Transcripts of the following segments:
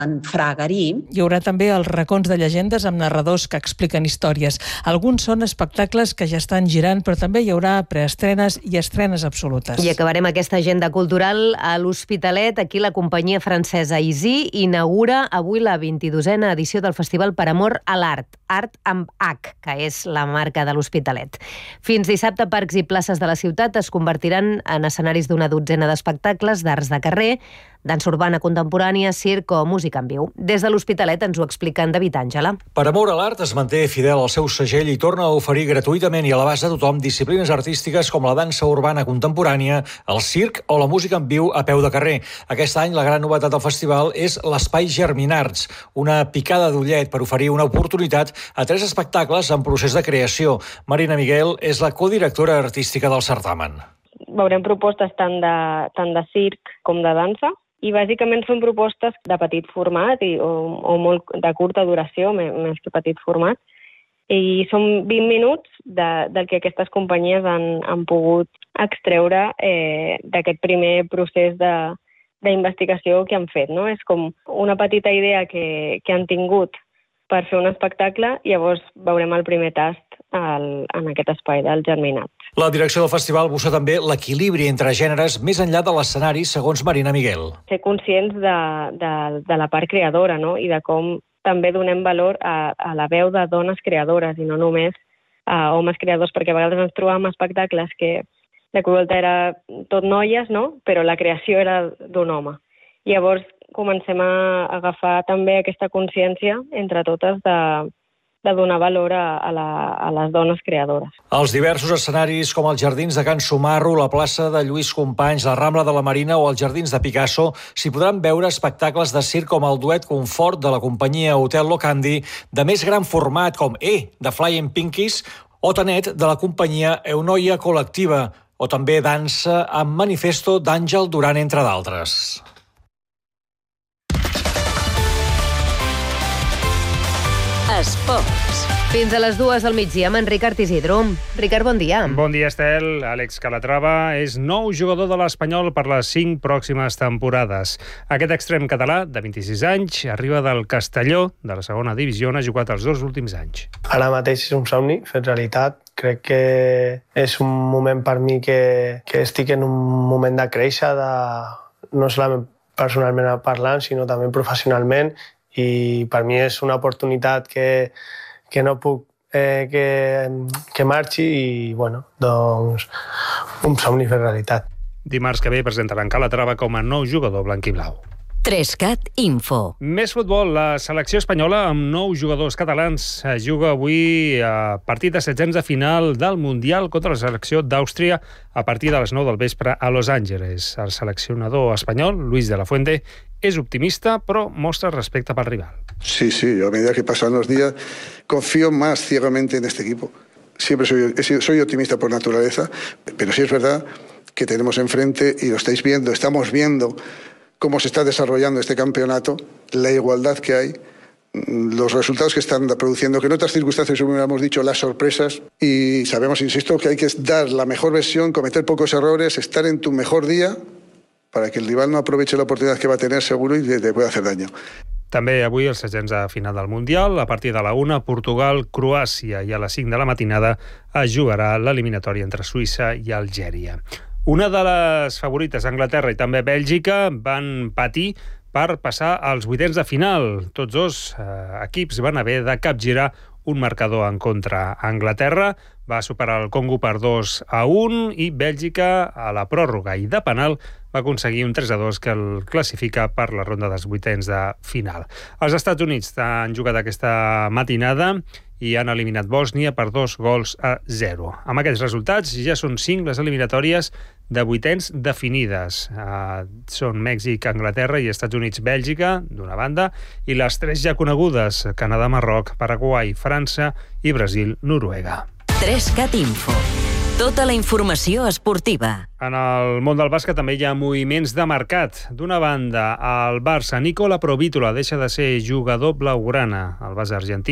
en Fragarí. Hi haurà també els racons de llegendes amb narradors que expliquen històries. Alguns són espectacles que ja estan girant, però també hi haurà preestrenes i estrenes absolutes. I acabarem aquesta agenda cultural a l'Hospitalet. Aquí la companyia francesa Easy inaugura avui la 22a edició del Festival Per Amor a l'Art, Art amb H, que és la marca de l'Hospitalet. Fins dissabte, parcs i places de la ciutat es convertiran en escenaris d'una dotzena d'espectacles d'arts de carrer, dansa urbana contemporània, circ o música en viu. Des de l'Hospitalet ens ho explica en David Àngela. Per Amor a l'Art es manté fidel al seu segell i torna a oferir gratuïtament i a l'abast de tothom disciplines artístiques com la dansa urbana contemporània, el circ o la música en viu a peu de carrer. Aquest any la gran novetat del festival és l'Espai Germinarts, una picada d'ullet per oferir una oportunitat a 3 espectacles en procés de creació. Marina Miguel és la codirectora artística del certamen. Veurem propostes tant de circ com de dansa, i bàsicament són propostes de petit format o molt de curta duració, més que petit format. I són 20 minuts del que aquestes companyies han pogut extreure d'aquest primer procés d'investigació que han fet, no? És com una petita idea que han tingut per fer un espectacle i llavors veurem el primer tast en aquest espai del Germinat. La direcció del festival busca també l'equilibri entre gèneres més enllà de l'escenari, segons Marina Miguel. Ser conscients de la part creadora, no? I de com també donem valor a la veu de dones creadores i no només a homes creadors, perquè a vegades ens trobàvem espectacles que la Cruelta era tot noies, no? Però la creació era d'un home. Llavors comencem a agafar també aquesta consciència entre totes de donar valor a les dones creadores. Els diversos escenaris com els Jardins de Can Sumarro, la plaça de Lluís Companys, la Rambla de la Marina o els Jardins de Picasso s'hi podran veure espectacles de circ com el duet Confort de la companyia Hotel Locandi, de més gran format com de Flying Pinkies o Tanet de la companyia Eunoia Col·lectiva o també dansa amb Manifesto d'Àngel Duran, entre d'altres. Esports. Fins a les 2 del migdia amb en Ricard Isidro. Ricard, bon dia. Bon dia, Estel. Àlex Calatrava és nou jugador de l'Espanyol per les 5 pròximes temporades. Aquest extrem català, de 26 anys, arriba del Castelló, de la segona divisió, on ha jugat els 2 últims anys. Ara mateix és un somni fet realitat. Crec que és un moment per mi que estic en un moment de créixer, no solament personalment parlant, sinó també professionalment, i per mi és una oportunitat que no puc que marxi i, bueno, doncs un somni fer realitat. Dimarts que ve presentaran Calatrava com a nou jugador blanc-i-blau. 3Cat Info. Més futbol. La selecció espanyola amb 9 jugadors catalans juga avui a partit de 16 de final del Mundial contra la selecció d'Àustria a partir de les 9 del vespre a Los Angeles. El seleccionador espanyol, Luis de la Fuente, es optimista, pero muestra respecto para el rival. Sí, a medida que pasan los días, confío más ciegamente en este equipo. Siempre soy optimista por naturaleza, pero sí es verdad que tenemos enfrente, y lo estáis viendo, estamos viendo cómo se está desarrollando este campeonato, la igualdad que hay, los resultados que están produciendo, que en otras circunstancias hubiéramos dicho las sorpresas, y sabemos, insisto, que hay que dar la mejor versión, cometer pocos errores, estar en tu mejor día, para que el rival no aproveche la oportunidad que va a tener seguro y te puede hacer daño. També avui els setzents de final del Mundial. A partir de la 1, Portugal, Croàcia, i a les 5 de la matinada es jugarà l'eliminatòria entre Suïssa i Algèria. Una de les favorites, Anglaterra i també Bèlgica, van patir per passar als 8ens de final. Tots 2 equips van haver de capgirar un marcador en contra. Anglaterra va superar el Congo per 2-1 i Bèlgica, a la pròrroga i de penal, va aconseguir un 3-2 que el classifica per la ronda dels 8ens de final. Els Estats Units han jugat aquesta matinada i han eliminat Bòsnia per 2-0. Amb aquests resultats ja són 5 les eliminatòries de 8ens definides. Són Mèxic, Anglaterra i Estats Units, Bèlgica, d'una banda, i les 3 ja conegudes, Canadà, Marroc, Paraguai, França i Brasil, Noruega. 3Cat Info. Tota la informació esportiva. En el món del bàsquet també hi ha moviments de mercat. D'una banda, el Barça, Nicola Provítola deixa de ser jugador blaugrana. El base argentí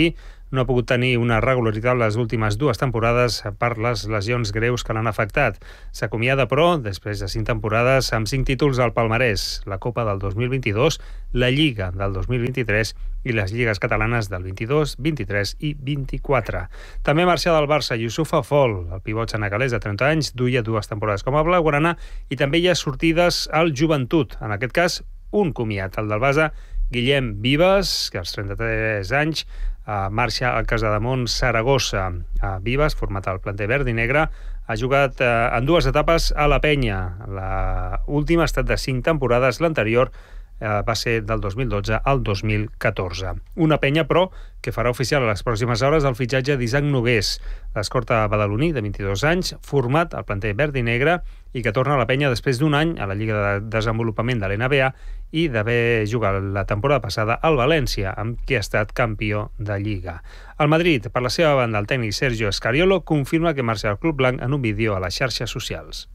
no ha pogut tenir una regularitat les últimes 2 temporades per les lesions greus que l'han afectat. S'acomiada, però, després de 5 temporades, amb 5 títols al palmarès, la Copa del 2022, la Lliga del 2023 i les lligues catalanes del 22, 23 i 24. També marxa del Barça Youssoufa Fall, el pivot senegalès de 30 anys, duia 2 temporades com a blaugrana, i també hi ha sortides al Joventut, en aquest cas un comiat, el del base Guillem Vives, que als 33 anys marxa al Casademont Saragossa. Vives, format al planter verd i negre, ha jugat en 2 etapes a la Penya. L'última ha estat de 5 temporades, l'anterior va ser del 2012 al 2014. Una Penya, però, que farà oficial a les pròximes hores el fitxatge d'Isaac Nogués, l'escorta badaloní de 22 anys, format al planter verd i negre i que torna a la Penya després d'un any a la Lliga de Desenvolupament de l'NBA i d'haver jugat la temporada passada al València, amb qui ha estat campió de Lliga. El Madrid, per la seva banda, el tècnic Sergio Scariolo confirma que marxa al club blanc en un vídeo a les xarxes socials.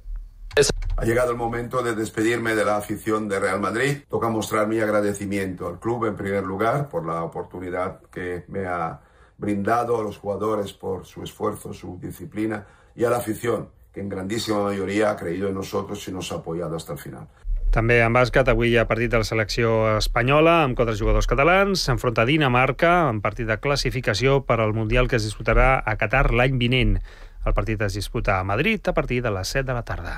Ha llegado el momento de despedirme de la afición de Real Madrid. Toca mostrar mi agradecimiento al club en primer lugar por la oportunidad que me ha brindado, a los jugadores por su esfuerzo, su disciplina y a la afición que en grandísima mayoría ha creído en nosotros y nos ha apoyado hasta el final. També en bàsquet, avui hi ha partit de la selecció espanyola amb 4 jugadors catalans. S'enfronta a Dinamarca en partit de classificació per al Mundial que es disputarà a Qatar l'any vinent. El partit es disputa a Madrid a partir de les 7 de la tarda.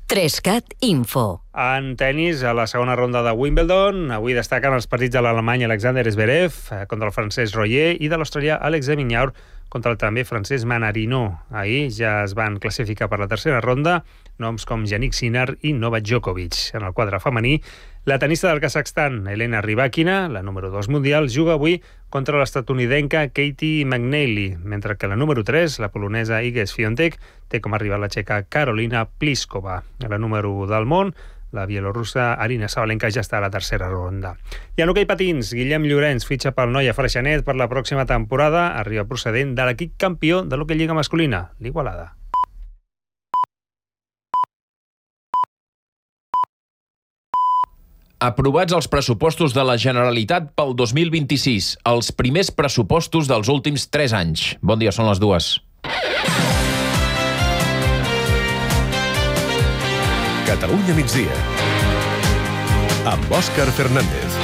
3CAT Info. En tennis, a la segona ronda de Wimbledon, avui destaquen els partits de l'alemany Alexander Zverev contra el francès Royer i de l'australià Alex de Minaur contra el també francès Manarino. Ahir ja es van classificar per la tercera ronda noms com Jannik Sinner i Novak Djokovic. En el quadre femení, la tenista del Kazakhstan, Elena Rybakina, la número 2 mundial, juga avui contra l'estatunidenca Katie McNally, mentre que la número 3, la polonesa Iga Świątek, té com a rival la txeca Karolina Pliskova. La número 1 del món, la bielorussa Arina Sabalenka, ja està a la tercera ronda. I en hoquei patins, Guillem Llorenç fitxa pel Noia Freixenet per la pròxima temporada, arriba procedent de l'equip campió de l'hoquei lliga masculina, l'Igualada. Aprovats els pressupostos de la Generalitat pel 2026, els primers pressupostos dels últims 3 anys. Bon dia, són les 2. Catalunya migdia, amb Òscar Fernández.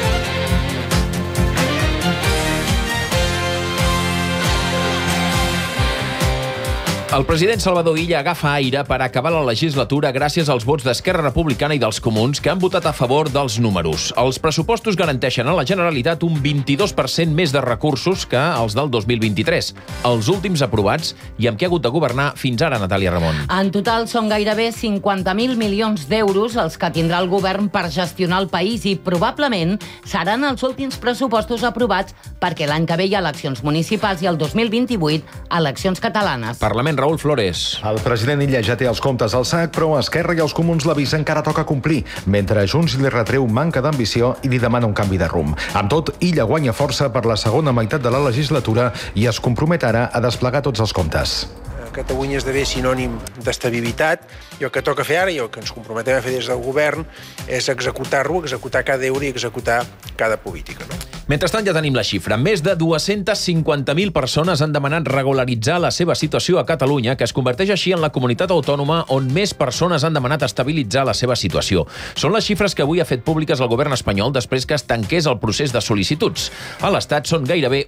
El president Salvador Illa agafa aire per acabar la legislatura gràcies als vots d'Esquerra Republicana i dels Comuns que han votat a favor dels números. Els pressupostos garanteixen a la Generalitat un 22% més de recursos que els del 2023, els últims aprovats i amb què ha hagut de governar fins ara, Natàlia Ramon. En total són gairebé 50.000 milions d'euros els que tindrà el govern per gestionar el país i probablement seran els últims pressupostos aprovats perquè l'any que ve hi ha eleccions municipals i el 2028 eleccions catalanes. Parlament, Raül Flores. El president Illa ja té els comptes al sac, però Esquerra i els Comuns l'avisa encara toca complir, mentre Junts li retreu manca d'ambició i li demana un canvi de rumb. Amb tot, Illa guanya força per la segona meitat de la legislatura i es compromet ara a desplegar tots els comptes. Catalunya esdevé sinònim d'estabilitat i el que toca fer ara i el que ens comprometem a fer des del govern és executar-lo, executar cada euro i executar cada política. No? Mentrestant ja tenim la xifra. Més de 250.000 persones han demanat regularitzar la seva situació a Catalunya, que es converteix així en la comunitat autònoma on més persones han demanat estabilitzar la seva situació. Són les xifres que avui ha fet públiques el govern espanyol després que es tanqués el procés de sol·licituds. A l'Estat són gairebé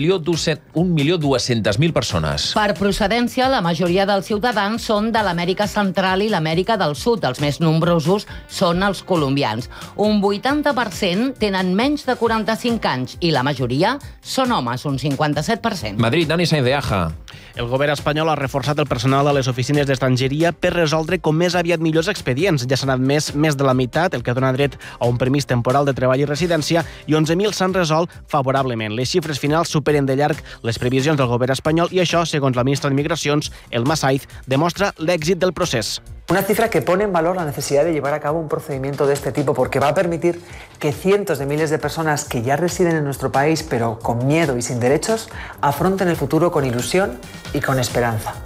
1.200.000 persones. Per procedència, la majoria dels ciutadans són de l'Amèrica Central i l'Amèrica del Sud. Els més nombrosos són els colombians. Un 80% tenen menys de 45 anys i la majoria són homes, un 57%. Madrid, Dani Sainz de Aja. El govern espanyol ha reforçat el personal a les oficines d'estrangeria per resoldre com més aviat millors expedients. Ja s'han admès més de la meitat, el que dona dret a un permís temporal de treball i residència, i 11.000 s'han resolt favorablement. Les xifres finals superen de llarg les previsions del govern espanyol i això, segons la ministra de Migracions, Elma Saiz, demostra l'èxit del procés. Una cifra que pone en valor la necesidad de llevar a cabo un procedimiento de este tipo porque va a permitir que cientos de miles de personas que ya residen en nuestro país pero con miedo y sin derechos afronten el futuro con ilusión y con esperanza.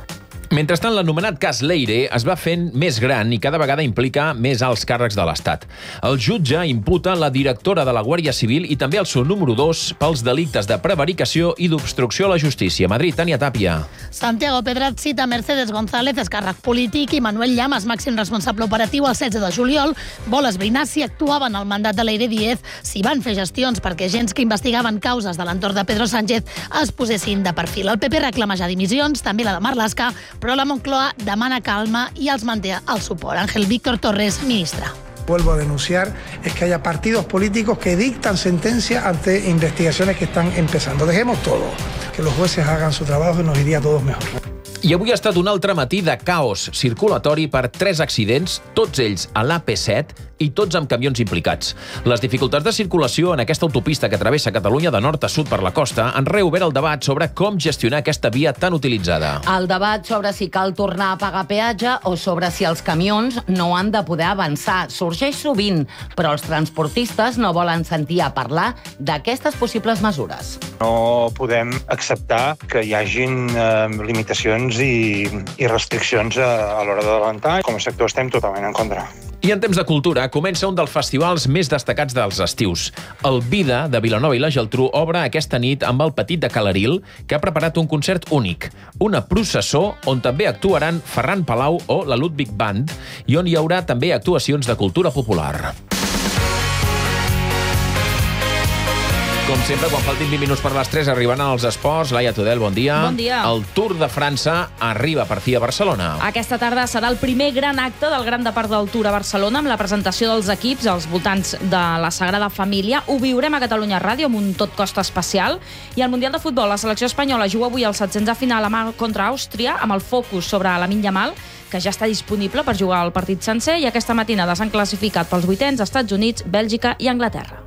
Mentrestant, l'anomenat cas Leire es va fent més gran i cada vegada implica més alts càrrecs de l'Estat. El jutge imputa la directora de la Guàrdia Civil i també el seu número 2 pels delictes de prevaricació i d'obstrucció a la justícia. Madrid, Tània Tàpia. Santiago Pedret cita Mercedes González, càrrec polític, i Manuel Llamas, màxim responsable operatiu, el 16 de juliol. Vol esbrinar si actuaven al mandat de Leire Díez, si van fer gestions perquè agents que investigaven causes de l'entorn de Pedro Sánchez es posessin de perfil. El PP reclama ja dimissions, també la de Marlaska, però la Moncloa demana calma i els manté el suport. Ángel Víctor Torres, ministra. Vuelvo a denunciar es que haya partidos políticos que dictan sentencia ante investigaciones que están empezando. Dejemos todo, que los jueces hagan su trabajo y nos iría a todos mejor. I avui ha estat un altre matí de caos circulatori per 3 accidents, tots ells a l'AP7 i tots amb camions implicats. Les dificultats de circulació en aquesta autopista que travessa Catalunya de nord a sud per la costa han reobert el debat sobre com gestionar aquesta via tan utilitzada. El debat sobre si cal tornar a pagar peatge o sobre si els camions no han de poder avançar sorgeix sovint, però els transportistes no volen sentir a parlar d'aquestes possibles mesures. No podem acceptar que hi hagin limitacions i restriccions a l'hora d'adelantar. Com a sector estem totalment en contra. I en temps de cultura comença un dels festivals més destacats dels estius. El Vida, de Vilanova i la Geltrú, obre aquesta nit amb el Petit de Calaril, que ha preparat un concert únic. Una processó on també actuaran Ferran Palau o la Ludwig Band i on hi haurà també actuacions de cultura popular. Com sempre, quan faltin 20 minuts per les 3, arriben els esports. Laia Tudel, bon dia. Bon dia. El Tour de França arriba per fi a Barcelona. Aquesta tarda serà el primer gran acte del Gran Depart del Tour a Barcelona, amb la presentació dels equips als voltants de la Sagrada Família. Ho viurem a Catalunya Ràdio amb un tot costa especial. I al Mundial de Futbol, la selecció espanyola juga avui el 700 de final contra Àustria, amb el focus sobre Lamine Yamal, que ja està disponible per jugar al partit sencer, i aquesta matinada s'han classificat pels 8ens Estats Units, Bèlgica i Anglaterra.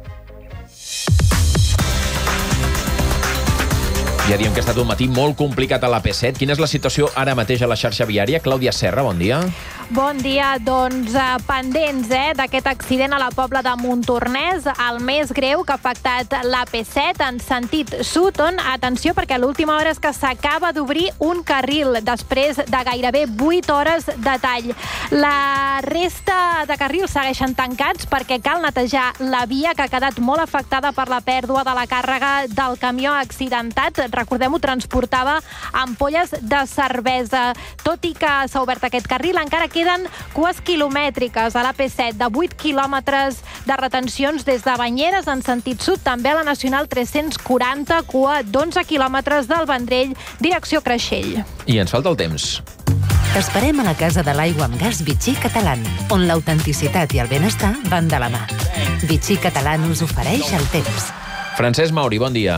Ja diem que ha estat un matí molt complicat a l'AP7. Quina és la situació ara mateix a la xarxa viària? Clàudia Serra, bon dia. Bon dia. Doncs pendents d'aquest accident a la Pobla de Montornès, el més greu que ha afectat l'AP7 en sentit sud, on, atenció, perquè a l'última hora és que s'acaba d'obrir un carril després de gairebé 8 hores de tall. La resta de carrils segueixen tancats perquè cal netejar la via, que ha quedat molt afectada per la pèrdua de la càrrega del camió accidentat. Recordem-ho, transportava ampolles de cervesa. Tot i que s'ha obert aquest carril, encara queden cues quilomètriques a l'AP7 de 8 quilòmetres de retencions des de Banyeres en sentit sud, també a la Nacional 340, cua d'11 quilòmetres del Vendrell, direcció Creixell. I ens falta el temps. T'esperem a la Casa de l'Aigua amb Gas Vichy Catalán, on l'autenticitat i el benestar van de la mà. Vichy Catalán us ofereix el temps. Francesc Mauri, bon dia.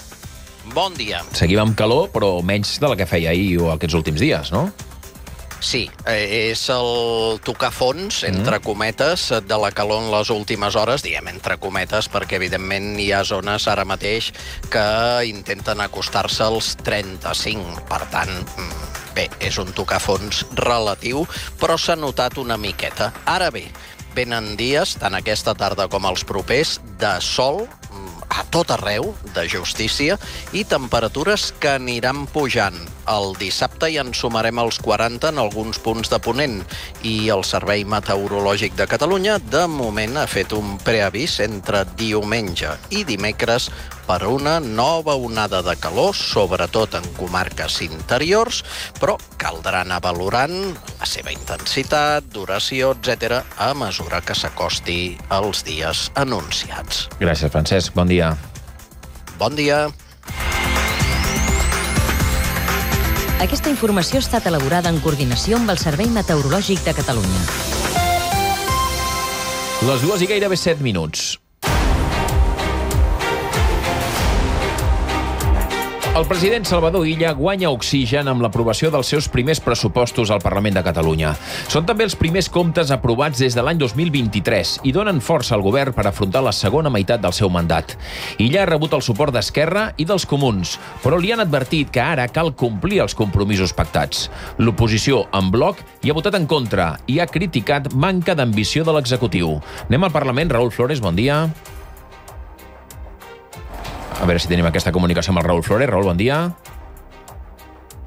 Bon dia. Seguim amb calor, però menys de la que feia ahir o aquests últims dies, no? Sí, és el tocar fons, entre cometes, de la calor en les últimes hores, diem entre cometes, perquè evidentment hi ha zones ara mateix que intenten acostar-se als 35. Per tant, bé, és un tocar fons relatiu, però s'ha notat una miqueta. Ara bé, venen dies, tant aquesta tarda com els propers, de sol a tot arreu, de justícia, i temperatures que aniran pujant. El dissabte ja en sumarem els 40 en alguns punts de Ponent, i el Servei Meteorològic de Catalunya de moment ha fet un preavís entre diumenge i dimecres per una nova onada de calor, sobretot en comarques interiors, però caldrà anar valorant la seva intensitat, duració, etc., a mesura que s'acosti els dies anunciats. Gràcies, Francesc. Bon dia. Bon dia. Aquesta informació ha estat elaborada en coordinació amb el Servei Meteorològic de Catalunya. Les 2 i gairebé 7 minuts. El president Salvador Illa guanya oxigen amb l'aprovació dels seus primers pressupostos al Parlament de Catalunya. Són també els primers comptes aprovats des de l'any 2023 i donen força al govern per afrontar la segona meitat del seu mandat. Illa ha rebut el suport d'Esquerra i dels Comuns, però li han advertit que ara cal complir els compromisos pactats. L'oposició, en bloc, hi ha votat en contra i ha criticat manca d'ambició de l'executiu. Anem al Parlament. Raül Flores, bon dia. A veure si tenim aquesta comunicació amb el Raül Flores. Raül, bon dia.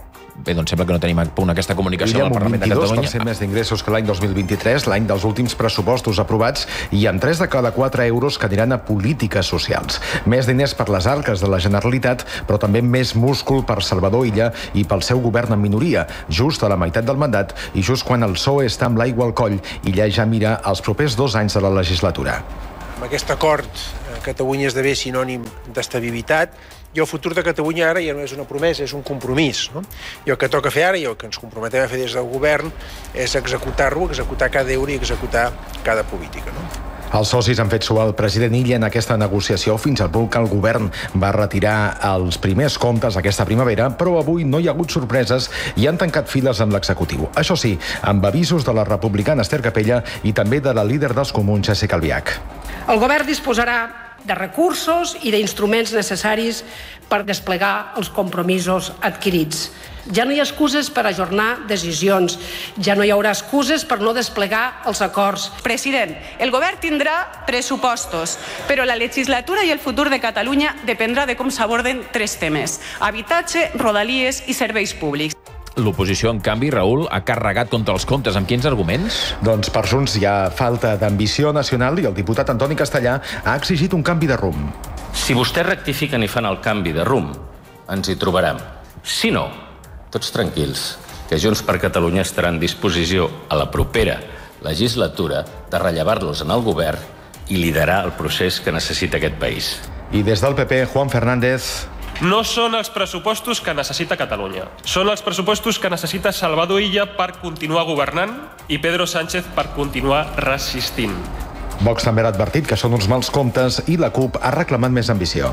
Bé, doncs sembla que no tenim a punt aquesta comunicació amb el Parlament de Catalunya. 22% més d'ingressos que l'any 2023, l'any dels últims pressupostos aprovats, i amb 3 de cada 4 euros que aniran a polítiques socials. Més diners per les arques de la Generalitat, però també més múscul per Salvador Illa i pel seu govern en minoria, just a la meitat del mandat i just quan el PSOE està amb l'aigua al coll. Illa ja mira els propers 2 anys de la legislatura. Amb aquest acord, Catalunya esdevé sinònim d'estabilitat i el futur de Catalunya ara ja no és una promesa, és un compromís. No? I el que toca fer ara i el que ens comprometem a fer des del govern és executar-lo, executar cada euro i executar cada política. No? Els socis han fet suar el president Illa en aquesta negociació fins al punt que el govern va retirar els primers comptes aquesta primavera, però avui no hi ha hagut sorpreses i han tancat files amb l'executiu. Això sí, amb avisos de la republicana Esther Capella i també de la líder dels comuns, Jessica Albiach. El govern disposarà de recursos i d'instruments necessaris per desplegar els compromisos adquirits. Ja no hi ha excuses per ajornar decisions, ja no hi haurà excuses per no desplegar els acords. President, el govern tindrà pressupostos, però la legislatura i el futur de Catalunya dependrà de com s'aborden 3 temes: habitatge, rodalies i serveis públics. L'oposició, en canvi, Raül, ha carregat contra els comptes. Amb quins arguments? Doncs per Junts hi ha falta d'ambició nacional i el diputat Antoni Castellà ha exigit un canvi de rumb. Si vostès rectifiquen i fan el canvi de rumb, ens hi trobarem. Si no, tots tranquils, que Junts per Catalunya estarà en disposició a la propera legislatura de rellevar-los en el govern i liderar el procés que necessita aquest país. I des del PP, Juan Fernández... No són els pressupostos que necessita Catalunya. Són els pressupostos que necessita Salvador Illa per continuar governant i Pedro Sánchez per continuar resistint. Vox també ha advertit que són uns mals comptes i la CUP ha reclamat més ambició.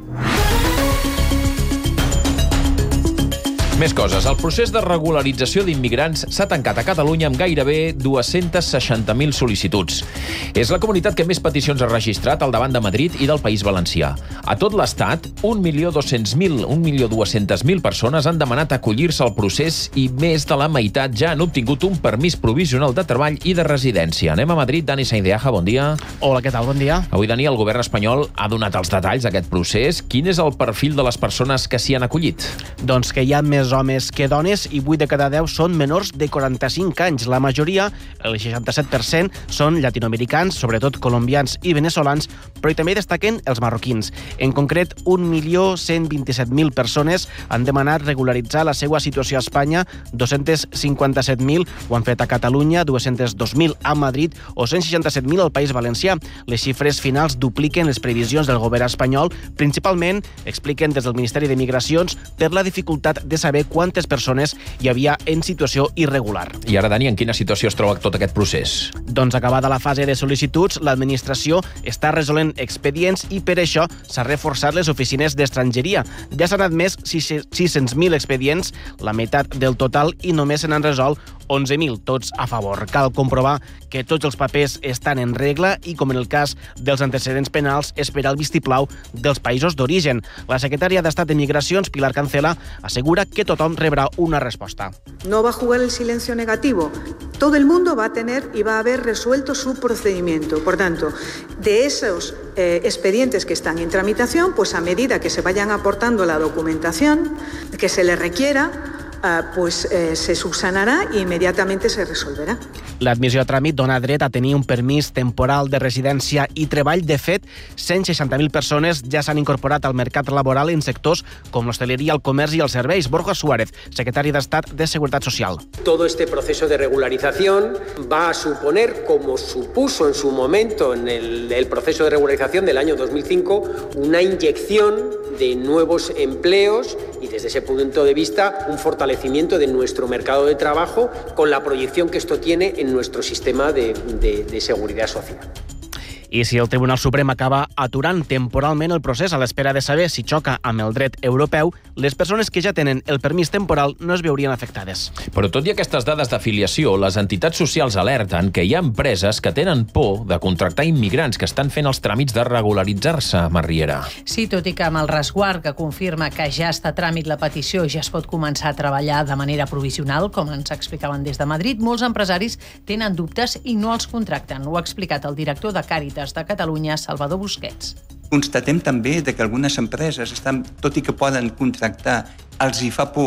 Més coses. El procés de regularització d'immigrants s'ha tancat a Catalunya amb gairebé 260.000 sol·licituds. És la comunitat que més peticions ha registrat al davant de Madrid i del País Valencià. A tot l'Estat, 1.200.000 persones han demanat acollir-se al procés i més de la meitat ja han obtingut un permís provisional de treball i de residència. Anem a Madrid. Dani Saindeaja, bon dia. Hola, què tal? Bon dia. Avui, Dani, el govern espanyol ha donat els detalls d'aquest procés. Quin és el perfil de les persones que s'hi han acollit? Doncs que hi ha més homes que dones i 8 de cada 10 són menors de 45 anys. La majoria, el 67%, són llatinoamericans, sobretot colombians i veneçolans, però també destaquen els marroquins. En concret, 1.127.000 persones han demanat regularitzar la seva situació a Espanya, 257.000 ho han fet a Catalunya, 202.000 a Madrid o 167.000 al País Valencià. Les xifres finals dupliquen les previsions del govern espanyol, principalment, expliquen des del Ministeri de Migracions, per la dificultat de saber quantes persones hi havia en situació irregular. I ara, Dani, en quina situació es troba tot aquest procés? Doncs acabada la fase de sol·licituds, l'administració està resolent expedients i per això s'ha reforçat les oficines d'estrangeria. Ja s'han admès 600.000 expedients, la meitat del total, i només se n'han resolt 11.000, tots a favor. Cal comprovar que tots els papers estan en regla i, com en el cas dels antecedents penals, esperar el vistiplau dels països d'origen. La secretària d'Estat de Migracions, Pilar Cancela, assegura que tothom rebrà una resposta. No va a jugar el silencio negativo. Todo el mundo va a tener y va a haber resuelto su procedimiento. Por tanto, de esos expedientes que están en tramitación, pues a medida que se vayan aportando la documentación que se le requiera, se subsanarà i immediatament se resolverà. L'admissió a tràmit dona dret a tenir un permís temporal de residència i treball. De fet, 160.000 persones ja s'han incorporat al mercat laboral en sectors com l'hostaleria, el comerç i els serveis. Borja Suárez, secretari d'Estat de Seguretat Social. Todo este proceso de regularización va a suponer, como supuso en su momento en el proceso de regularización del año 2005, una inyección de nuevos empleos y desde ese punto de vista un fortalecimiento de nuestro mercado de trabajo con la proyección que esto tiene en nuestro sistema de seguridad social. I si el Tribunal Suprem acaba aturant temporalment el procés a l'espera de saber si xoca amb el dret europeu, les persones que ja tenen el permís temporal no es veurien afectades. Però tot i aquestes dades d'afiliació, les entitats socials alerten que hi ha empreses que tenen por de contractar immigrants que estan fent els tràmits de regularitzar-se, Marriera. Sí, tot i que amb el resguard que confirma que ja està a tràmit la petició i ja es pot començar a treballar de manera provisional, com ens explicaven des de Madrid, molts empresaris tenen dubtes i no els contracten. Ho ha explicat el director de Càritas de Catalunya, Salvador Busquets. Constatem també que algunes empreses, tot i que poden contractar, els hi fa por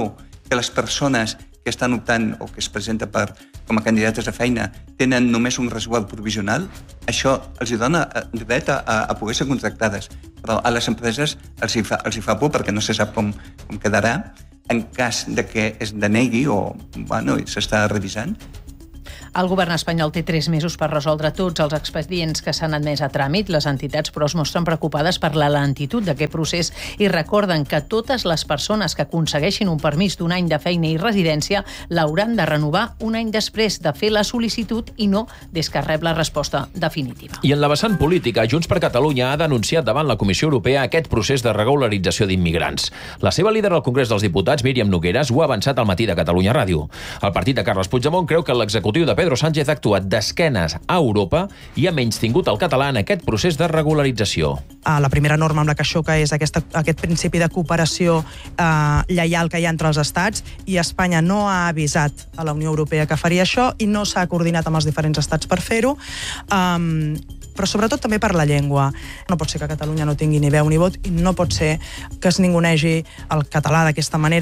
que les persones que estan optant o que es presenten com a candidates a feina tenen només un resguard provisional, això els dona dret a poder ser contractades. Però a les empreses els hi fa por perquè no se sap com quedarà en cas de que es denegui o s'està revisant. El govern espanyol té 3 mesos per resoldre tots els expedients que s'han admès a tràmit. Les entitats, però, es mostren preocupades per la lentitud d'aquest procés i recorden que totes les persones que aconsegueixin un permís d'un any de feina i residència l'hauran de renovar un any després de fer la sol·licitud i no des que rep la resposta definitiva. I en la vessant política, Junts per Catalunya ha denunciat davant la Comissió Europea aquest procés de regularització d'immigrants. La seva líder al Congrés dels Diputats, Míriam Nogueras, ho ha avançat al matí de Catalunya Ràdio. El partit de Carles Puigdemont creu que l'executiu de Pedro Sánchez ha actuat d'esquenes a Europa i ha menystingut el català en aquest procés de regularització. La primera norma amb la que xoca és aquest principi de cooperació lleial que hi ha entre els estats, i Espanya no ha avisat a la Unió Europea que faria això i no s'ha coordinat amb els diferents estats per fer-ho. Però sobretot també per la llengua. No pot ser que Catalunya no tingui ni veu ni vot i no pot ser que es ningunegi el català d'aquesta manera.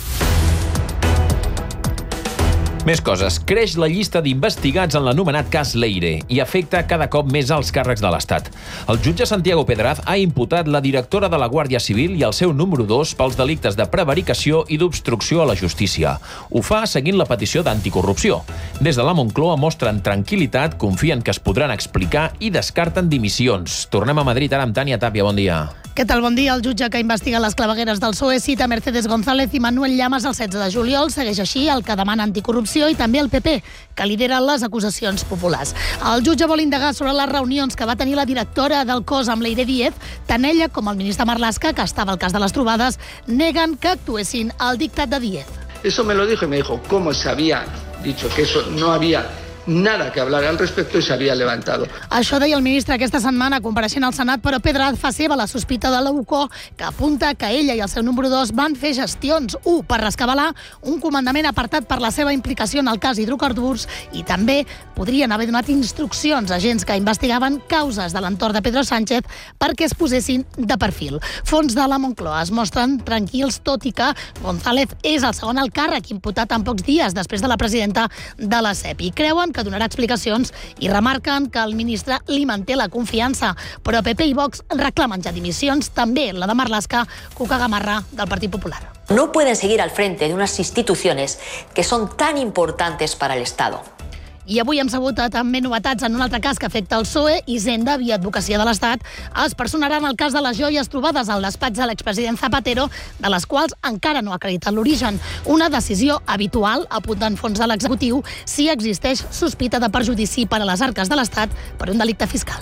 Més coses. Creix la llista d'investigats en l'anomenat cas Leire i afecta cada cop més als càrrecs de l'Estat. El jutge Santiago Pedraz ha imputat la directora de la Guàrdia Civil i el seu número 2 pels delictes de prevaricació i d'obstrucció a la justícia. Ho fa seguint la petició d'anticorrupció. Des de la Moncloa mostren tranquil·litat, confien que es podran explicar i descarten dimissions. Tornem a Madrid ara amb Tània Tàpia. Bon dia. Què tal? Bon dia. El jutge que investiga les clavegueres del PSOE cita Mercedes González i Manuel Llamas el 16 de juliol. Segueix així el que demana anticorrupció i també el PP, que lidera les acusacions populars. El jutge vol indagar sobre les reunions que va tenir la directora del cos amb Leire Díez. Tant ella com el ministre Marlaska, que estava al cas de les trobades, neguen que actuessin al dictat de Díez. Eso me lo dijo y me dijo cómo se había dicho que eso no había nada que hablar al respecto y se había levantado. Això deia el ministre aquesta setmana compareixent al Senat, però Pedraz fa seva la sospita de la UCO, que apunta que ella i el seu número 2 van fer gestions, 1 per rescabalar un comandament apartat per la seva implicació en el cas hidrocarburs, i també podrien haver donat instruccions a agents que investigaven causes de l'entorn de Pedro Sánchez perquè es posessin de perfil. Fons de la Moncloa es mostren tranquils, tot i que González és el segon alt càrrec imputat en pocs dies després de la presidenta de la CEP, i creuen que donarà explicacions i remarquen que el ministre li manté la confiança. Però PP i Vox reclamen ja dimissions, també la de Marlaska, Cuca Gamarra, del Partit Popular. No pueden seguir al frente de unas instituciones que son tan importantes para el Estado. I avui hem sabut també novetats en un altre cas que afecta el PSOE. Hisenda, via Advocacia de l'Estat, es personarà en el cas de les joies trobades al despatx de l'expresident Zapatero, de les quals encara no ha acreditat l'origen. Una decisió habitual, apunten fons de l'executiu, si existeix sospita de perjudici per a les arques de l'Estat per un delicte fiscal.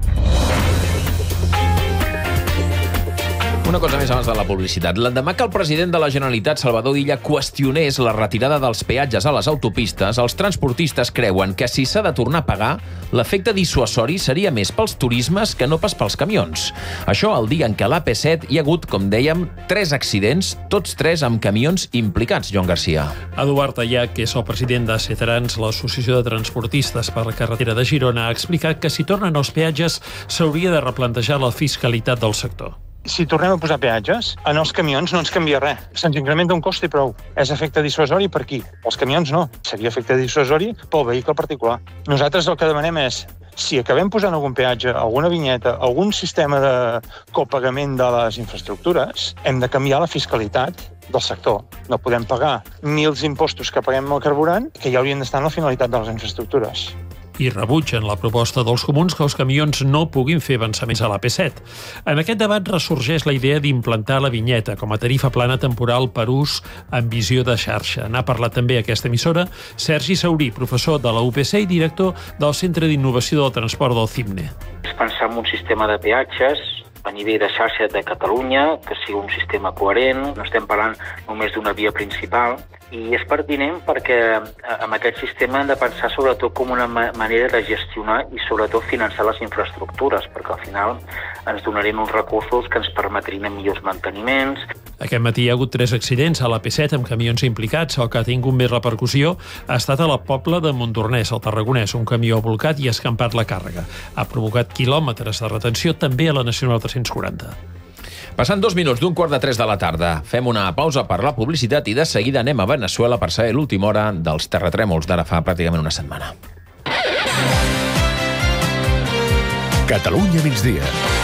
Una cosa més abans de la publicitat. L'endemà que el president de la Generalitat, Salvador Illa, qüestionés la retirada dels peatges a les autopistes, els transportistes creuen que si s'ha de tornar a pagar, l'efecte dissuasori seria més pels turismes que no pas pels camions. Això el dia en què a l'AP7 hi ha hagut, com dèiem, 3 accidents, tots 3 amb camions implicats, Joan Garcia. Eduard Allà, que és el president de Cetrans, l'Associació de Transportistes per la Carretera de Girona, ha explicat que si tornen els peatges s'hauria de replantejar la fiscalitat del sector. Si tornem a posar peatges, en els camions no ens canvia res. Se'ns incrementa un cost i prou. És efecte dissuasori per qui? Els camions no. Seria efecte dissuasori pel vehicle particular. Nosaltres el que demanem és, si acabem posant algun peatge, alguna vinyeta, algun sistema de copagament de les infraestructures, hem de canviar la fiscalitat del sector. No podem pagar 1.000 impostos que paguem al carburant, que ja haurien d'estar en la finalitat de les infraestructures. I rebutgen la proposta dels comuns que els camions no puguin fer avançaments a l'AP7. En aquest debat ressorgeix la idea d'implantar la vinyeta com a tarifa plana temporal per ús amb visió de xarxa. N'ha parlat també aquesta emissora Sergi Saurí, professor de la UPC i director del Centre d'Innovació del Transport del CIMNE. És pensar en un sistema de peatges a nivell de xarxa de Catalunya, que sigui un sistema coherent, no estem parlant només d'una via principal, i és pertinent perquè amb aquest sistema hem de pensar sobretot com una manera de gestionar i sobretot finançar les infraestructures, perquè al final ens donarien uns recursos que ens permetrien millors manteniments. Aquest matí hi ha hagut 3 accidents a l'AP7 amb camions implicats. El que ha tingut més repercussió ha estat a la Pobla de Montornès, al Tarragonès. Un camió ha bolcat i ha escampat la càrrega. Ha provocat quilòmetres de retenció també a la Nacional 340. Passant 2 minuts d'un 2:45 de la tarda. Fem una pausa per la publicitat i de seguida anem a Veneçuela per saber l'última hora dels terratrèmols d'ara fa pràcticament una setmana. Catalunya migdia.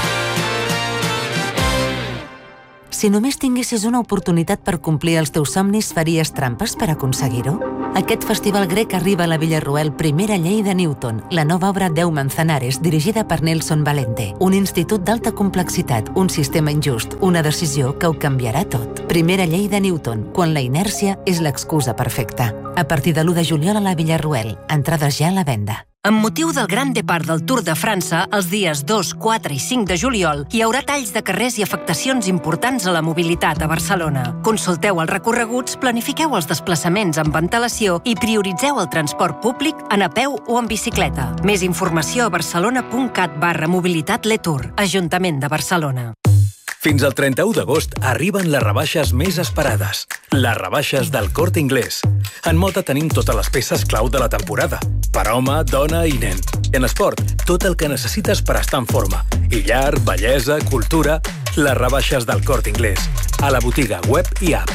Si només tinguessis una oportunitat per complir els teus somnis, faries trampes per aconseguir-ho? Aquest festival grec arriba a la Villarroel Primera Llei de Newton, la nova obra 10 Manzanares, dirigida per Nelson Valente. Un institut d'alta complexitat, un sistema injust, una decisió que ho canviarà tot. Primera Llei de Newton, quan la inèrcia és l'excusa perfecta. A partir de l'1 de juliol a la Villarroel. Entrades ja a la venda. Amb motiu del Gran Depart del Tour de França, els dies 2, 4 i 5 de juliol, hi haurà talls de carrers i afectacions importants a la mobilitat a Barcelona. Consulteu els recorreguts, planifiqueu els desplaçaments amb antelació i prioritzeu el transport públic en a peu o en bicicleta. Més informació a barcelona.cat/mobilitat-letour. Ajuntament de Barcelona. Fins al 31 d'agost arriben les rebaixes més esperades. Les rebaixes del Corte Inglés. En moda tenim totes les peces clau de la temporada. Per home, dona i nen. En esport, tot el que necessites per estar en forma. I llar, bellesa, cultura... Les rebaixes del Corte Inglés. A la botiga web i app.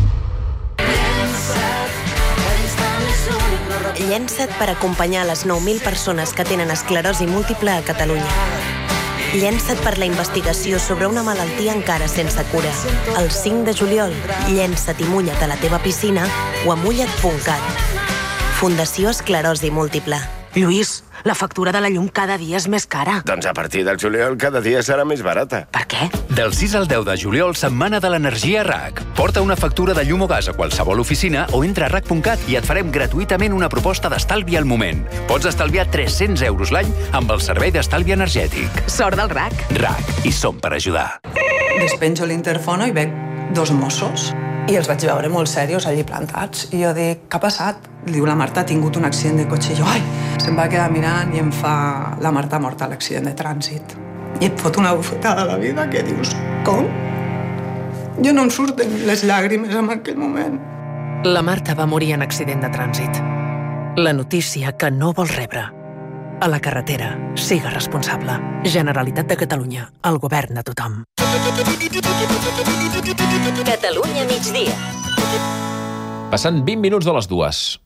Llença't per acompanyar les 9.000 persones que tenen esclerosi múltiple a Catalunya. Llença't per la investigació sobre una malaltia encara sense cura. El 5 de juliol, llença't i mulla't a la teva piscina o a mulla't.cat. Fundació Esclerosi Múltiple. Lluís, la factura de la llum cada dia és més cara. Doncs a partir del juliol cada dia serà més barata. Per què? Del 6 al 10 de juliol, Setmana de l'Energia RAC. Porta una factura de llum o gas a qualsevol oficina o entra a RAC.cat i et farem gratuïtament una proposta d'estalvi al moment. Pots estalviar 300 euros l'any amb el servei d'estalvi energètic. Sort del RAC. RAC, i som per ajudar. Despenjo l'interfono i veig 2 Mossos i els vaig veure molt serios allí plantats. I jo dic, què ha passat? Diu, la Marta ha tingut un accident de cotxe. I jo, ai, se'm va quedar mirant i em fa, la Marta ha mort a l'accident de trànsit. I et fot una bufetada a la vida que dius, com? Jo no em surten les llàgrimes en aquell moment. La Marta va morir en accident de trànsit. La notícia que no vols rebre. A la carretera, siga responsable. Generalitat de Catalunya, el govern de tothom. Catalunya migdia. Passant 20 minuts de les 2.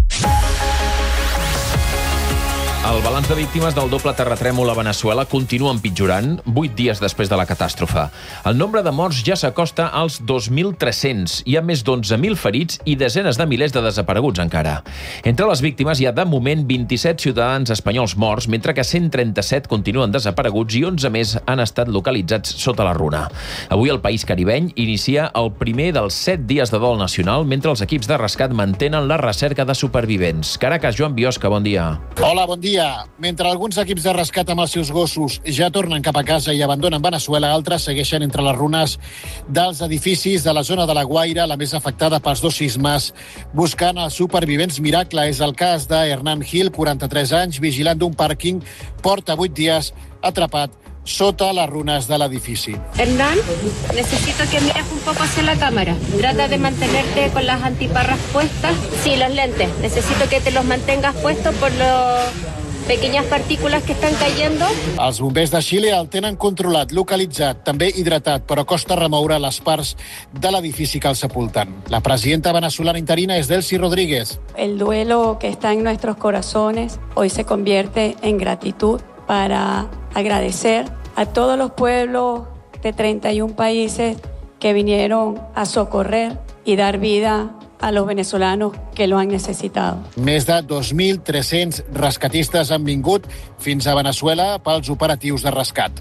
El balanç de víctimes del doble terratrèmol a Veneçuela continua empitjorant 8 dies després de la catàstrofe. El nombre de morts ja s'acosta als 2.300. Hi ha més d'11.000 ferits i desenes de milers de desapareguts encara. Entre les víctimes hi ha de moment 27 ciutadans espanyols morts, mentre que 137 continuen desapareguts i 11 més han estat localitzats sota la runa. Avui el país caribeny inicia el primer dels 7 dies de dol nacional, mentre els equips de rescat mantenen la recerca de supervivents. Caracas, Joan Biosca, bon dia. Hola, bon dia. Mentre alguns equips de rescat amb els seus gossos ja tornen cap a casa i abandonen Veneçuela, altres segueixen entre les runes dels edificis de la zona de la Guaira, la més afectada pels 2 sismes, buscant els supervivents miracle. És el cas de Hernán Gil, 43 anys, vigilant d'un pàrquing, porta 8 dies atrapat sota les runes de l'edifici. Hernán, necesito que mires un poco hacia la cámara. Trata de mantenerte con las antiparras puestas. Sí, los lentes. Necesito que te los mantengas puestos por las pequeñas partículas que están cayendo. Els bombers de Xile el tenen controlat, localitzat, també hidratat, però costa remoure les parts de l'edifici que el sepulten. La presidenta venezolana interina és Delcy Rodríguez. El duelo que está en nuestros corazones hoy se convierte en gratitud para agradecer a todos los pueblos de 31 países que vinieron a socorrer y dar vida a los venezolanos que lo han necesitado. Més de 2.300 rescatistes han vingut fins a Veneçuela pels operatius de rescat.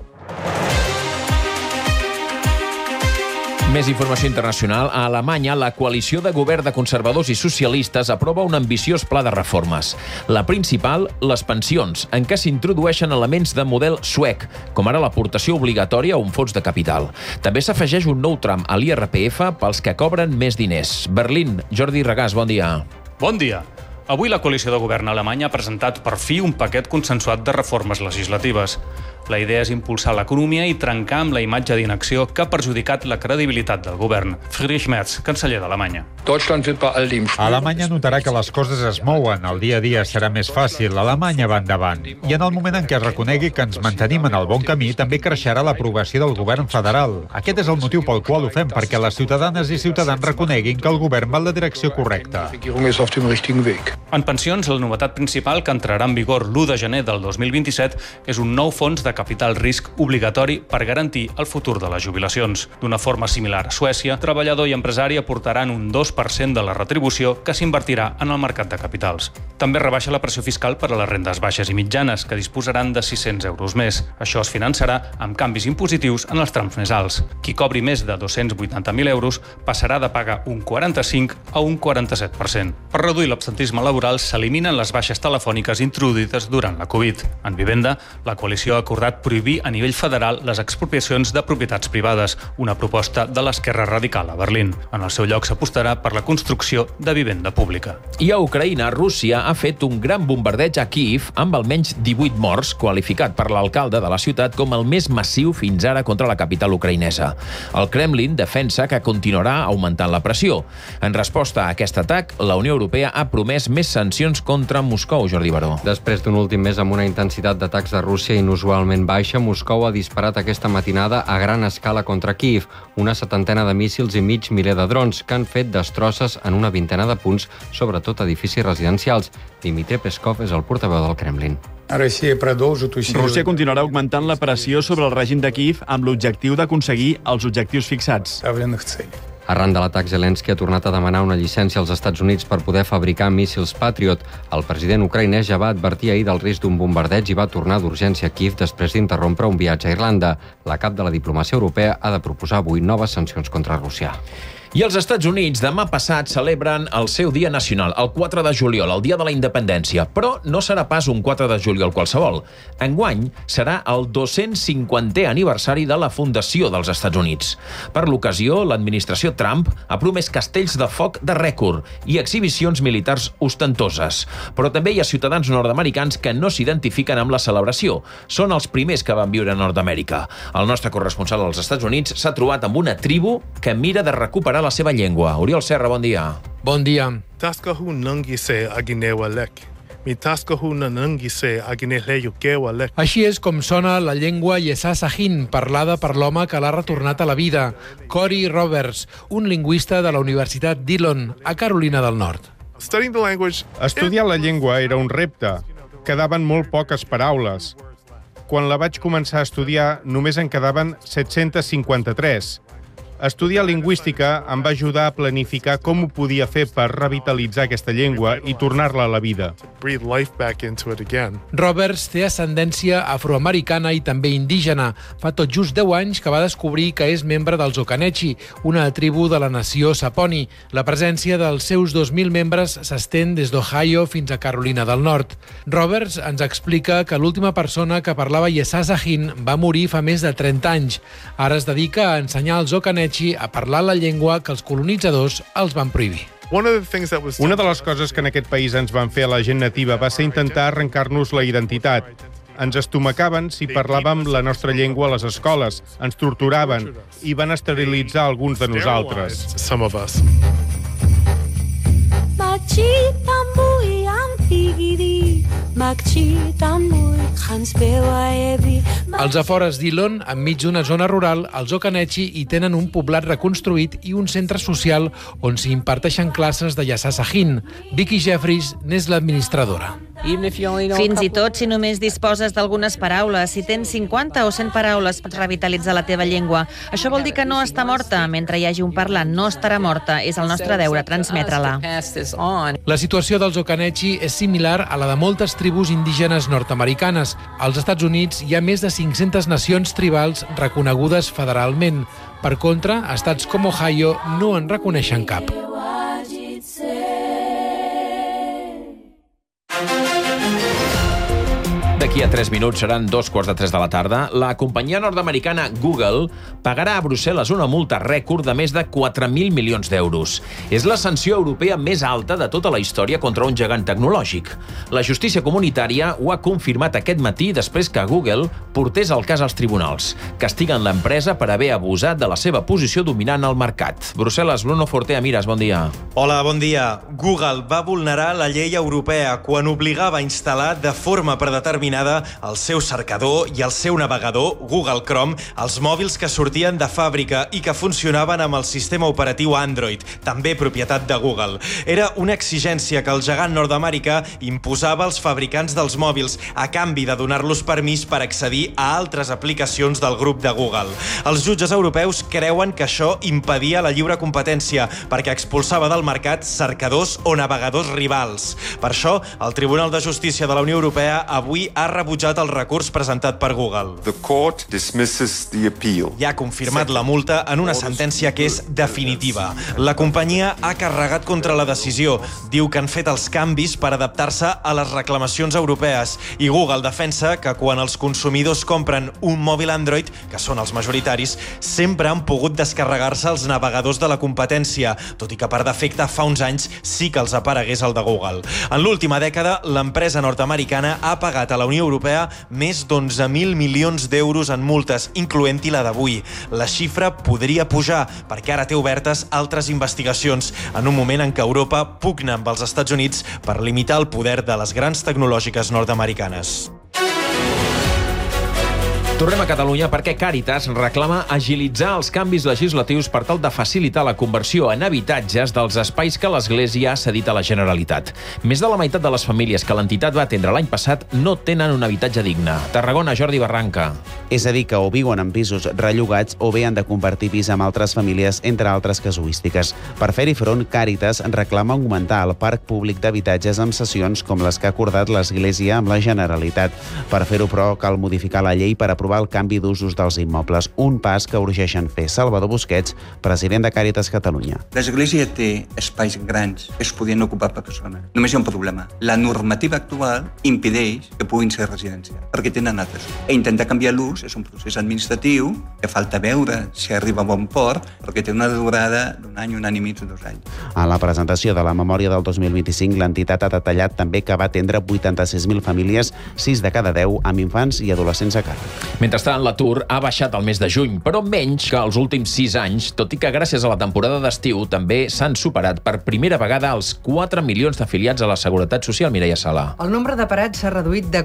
Més informació internacional. A Alemanya, la coalició de govern de conservadors i socialistes aprova un ambiciós pla de reformes. La principal, les pensions, en què s'introdueixen elements de model suec, com ara l'aportació obligatòria a un fons de capital. També s'afegeix un nou tram a l'IRPF pels que cobren més diners. Berlín, Jordi Regàs, bon dia. Bon dia. Avui la coalició de govern alemanya ha presentat per fi un paquet consensuat de reformes legislatives. La idea és impulsar l'economia i trencar amb la imatge d'inacció que ha perjudicat la credibilitat del govern. Friedrich Merz, canceller d'Alemanya. Alemanya notarà que les coses es mouen, el dia a dia serà més fàcil, Alemanya va endavant. I en el moment en què es reconegui que ens mantenim en el bon camí, també creixerà l'aprovació del govern federal. Aquest és el motiu pel qual ho fem, perquè les ciutadanes i ciutadans reconeguin que el govern va en la direcció correcta. En pensions, la novetat principal que entrarà en vigor l'1 de gener del 2027 és un nou fons de capital risc obligatori per garantir el futur de les jubilacions. D'una forma similar a Suècia, treballador i empresari aportaran un 2% de la retribució que s'invertirà en el mercat de capitals. També rebaixa la pressió fiscal per a les rendes baixes i mitjanes, que disposaran de 600 euros més. Això es finançarà amb canvis impositius en els trams més alts. Qui cobri més de 280.000 euros passarà de pagar un 45 a un 47%. Per reduir l'absentisme laboral s'eliminen les baixes telefòniques introduïdes durant la Covid. En vivenda, la coalició ha acordat prohibir a nivell federal les expropiacions de propietats privades, una proposta de l'esquerra radical a Berlín. En el seu lloc s'apostarà per la construcció de vivenda pública. I a Ucraïna, Rússia ha fet un gran bombardeig a Kíev amb almenys 18 morts, qualificat per l'alcalde de la ciutat com el més massiu fins ara contra la capital ucraïnesa. El Kremlin defensa que continuarà augmentant la pressió. En resposta a aquest atac, la Unió Europea ha promès més sancions contra Moscou, Jordi Baró. Després d'un últim mes amb una intensitat d'atacs de Rússia inusualment baixa, Moscou ha disparat aquesta matinada a gran escala contra Kíev, una 70 de míssils i mig miler de drons que han fet destrosses en una vintena de punts, sobretot edificis residencials. Dmitry Peskov és el portaveu del Kremlin. Rússia continuarà augmentant la pressió sobre el règim de Kíev amb l'objectiu d'aconseguir els objectius fixats. Arran de l'atac, Zelensky ha tornat a demanar una llicència als Estats Units per poder fabricar míssils Patriot. El president ucraïnès ja va advertir ahir del risc d'un bombardeig i va tornar d'urgència a Kíev després d'interrompre un viatge a Irlanda. La cap de la diplomàcia europea ha de proposar avui noves sancions contra Rússia. I els Estats Units demà passat celebren el seu dia nacional, el 4 de juliol, el dia de la independència. Però no serà pas un 4 de juliol qualsevol. Enguany serà el 250è aniversari de la fundació dels Estats Units. Per l'ocasió, l'administració Trump ha promès castells de foc de rècord i exhibicions militars ostentoses. Però també hi ha ciutadans nord-americans que no s'identifiquen amb la celebració. Són els primers que van viure a Nord-Amèrica. El nostre corresponsal als Estats Units s'ha trobat amb una tribu que mira de recuperar la seva llengua. Oriol Serra, bon dia. Bon dia. Així és com sona la llengua Yesà Sahin, parlada per l'home que l'ha retornat a la vida, Cory Roberts, un lingüista de la Universitat Dillon, a Carolina del Nord. Estudiar la llengua era un repte. Quedaven molt poques paraules. Quan la vaig començar a estudiar, només en quedaven 753. Estudiar lingüística em va ajudar a planificar com ho podia fer per revitalitzar aquesta llengua i tornar-la a la vida. Roberts té ascendència afroamericana i també indígena. Fa tot just 10 anys que va descobrir que és membre dels Occanechi, una tribu de la nació Saponi. La presència dels seus 2.000 membres s'estén des d'Ohio fins a Carolina del Nord. Roberts ens explica que l'última persona que parlava Yesà Sahin va morir fa més de 30 anys. Ara es dedica a ensenyar als Occanechi a parlar la llengua que els colonitzadors els van prohibir. Una de les coses que en aquest país ens van fer a la gent nativa va ser intentar arrencar-nos la identitat. Ens estomacaven si parlàvem la nostra llengua a les escoles, ens torturaven i van esterilitzar alguns de nosaltres. Als afores d'Elon, enmig d'una zona rural, els Occanechi hi tenen un poblat reconstruït i un centre social on s'hi imparteixen classes de Yesà Sahin. Vicky Jeffries n'és l'administradora. Fins i tot si només disposes d'algunes paraules, si tens 50 o 100 paraules, pots revitalitzar la teva llengua. Això vol dir que no està morta. Mentre hi hagi un parlant, no estarà morta. És el nostre deure transmetre-la. La situació dels Occanechi és similar a la de moltes tribus indígenes nord-americanes. Als Estats Units hi ha més de 500 nacions tribals reconegudes federalment. Per contra, estats com Ohio no en reconeixen cap. D'aquí a 3 minuts seran 2:15 de la tarda. La companyia nord-americana Google pagarà a Brussel·les una multa rècord de més de 4.000 milions d'euros. És la sanció europea més alta de tota la història contra un gegant tecnològic. La justícia comunitària ho ha confirmat aquest matí després que Google portés el cas als tribunals. Castiguen l'empresa per haver abusat de la seva posició dominant al mercat. Brussel·les, Bruno Fortea Miras, bon dia. Hola, bon dia. Google va vulnerar la llei europea quan obligava a instal·lar de forma predeterminada el seu cercador i el seu navegador, Google Chrome, als mòbils que sortien de fàbrica i que funcionaven amb el sistema operatiu Android, també propietat de Google. Era una exigència que el gegant nord-americà imposava als fabricants dels mòbils a canvi de donar-los permís per accedir a altres aplicacions del grup de Google. Els jutges europeus creuen que això impedia la lliure competència perquè expulsava del mercat cercadors o navegadors rivals. Per això, el Tribunal de Justícia de la Unió Europea avui ha rebutjat el recurs presentat per Google. The court dismisses the appeal. Ja ha confirmat la multa en una sentència que és definitiva. La companyia ha carregat contra la decisió. Diu que han fet els canvis per adaptar-se a les reclamacions europees i Google defensa que quan els consumidors compren un mòbil Android, que són els majoritaris, sempre han pogut descarregar-se els navegadors de la competència, tot i que per defecte fa uns anys sí que els aparegués el de Google. En l'última dècada, l'empresa nord-americana ha pagat a la Unió Europea més d'11.000 milions d'euros en multes, incloent-hi la d'avui. La xifra podria pujar perquè ara té obertes altres investigacions en un moment en què Europa pugna amb els Estats Units per limitar el poder de les grans tecnològiques nord-americanes. Tornem a Catalunya perquè Càritas reclama agilitzar els canvis legislatius per tal de facilitar la conversió en habitatges dels espais que l'Església ha cedit a la Generalitat. Més de la meitat de les famílies que l'entitat va atendre l'any passat no tenen un habitatge digne. Tarragona, Jordi Barranca. És a dir, que o viuen en pisos rellogats o bé han de compartir pis amb altres famílies, entre altres casuístiques. Per fer-hi front, Càritas reclama augmentar el parc públic d'habitatges amb cessions com les que ha acordat l'Església amb la Generalitat. Per fer-ho, però, cal modificar la llei per aprovar el canvi d'usos dels immobles, un pas que urgeixen fer. Salvador Busquets, president de Càritas Catalunya. L'Església té espais grans que es podien ocupar per persones. Només hi ha un problema. La normativa actual impedeix que puguin ser residències, perquè tenen altres. E intentar canviar l'ús és un procés administratiu que falta veure si arriba a bon port, perquè té una durada d'un any, un any i mig o 2 anys. A la presentació de la memòria del 2025, l'entitat ha detallat també que va atendre 86.000 famílies, 6 de cada 10 amb infants i adolescents a càrrec. Mentrestant, l'atur ha baixat el mes de juny, però menys que els últims 6 anys, tot i que gràcies a la temporada d'estiu també s'han superat per primera vegada els 4 milions d'afiliats a la Seguretat Social. Mireia Sala. El nombre de parats s'ha reduït de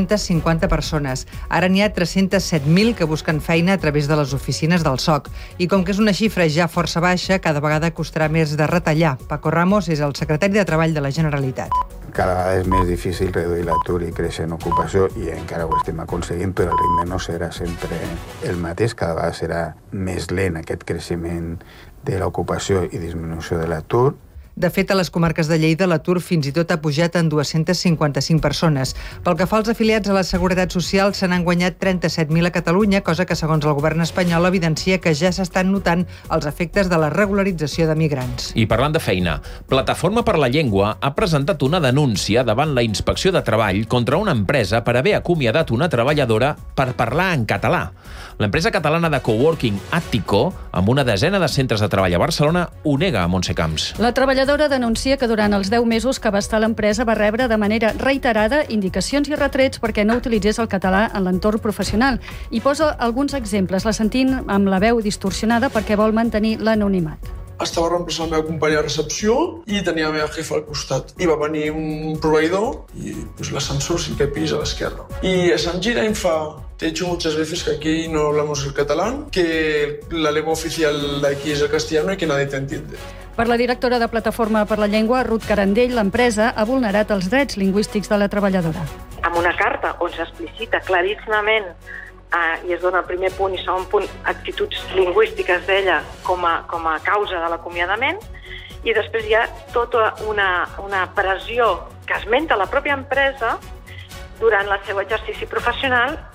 450 persones. Ara n'hi ha 307.000 que busquen feina a través de les oficines del SOC. I com que és una xifra ja força baixa, cada vegada costarà més de retallar. Paco Ramos és el secretari de Treball de la Generalitat. Cada vegada és més difícil reduir l'atur i créixer en ocupació i encara ho estem aconseguint, però el ritme no serà sempre el mateix, cada vegada serà més lent aquest creixement de l'ocupació i disminució de l'atur. De fet, a les comarques de Lleida l'atur fins i tot ha pujat en 255 persones. Pel que fa als afiliats a la Seguretat Social, se n'han guanyat 37.000 a Catalunya, cosa que, segons el govern espanyol, evidencia que ja s'estan notant els efectes de la regularització de migrants. I parlant de feina, Plataforma per la Llengua ha presentat una denúncia davant la Inspecció de Treball contra una empresa per haver acomiadat una treballadora per parlar en català. L'empresa catalana de coworking Attico, amb una desena de centres de treball a Barcelona, ho nega a Montse Camps. La treballadora denuncia que durant els 10 mesos que va estar a l'empresa va rebre de manera reiterada indicacions i retrets perquè no utilitzés el català en l'entorn professional. I posa alguns exemples. La sentim amb la veu distorsionada perquè vol mantenir l'anonimat. Estava reemplaçant la meva companya de recepció i tenia la meva jefa al costat. I va venir un proveïdor i l'ascensor 5è pis a l'esquerra. I se'n gira i em fa: te he dicho muchas veces que aquí no hablamos el catalán, que la lengua oficial de aquí es el castellano y que nadie te entiende. Per la directora de Plataforma per la Llengua, Ruth Carandell, l'empresa ha vulnerat els drets lingüístics de la treballadora. Amb una carta on s'explicita claríssimament i es dona el primer punt i segon punt actituds lingüístiques d'ella com a causa de l'acomiadament, i després hi ha tota una pressió que esmenta la pròpia empresa durant el seu exercici professional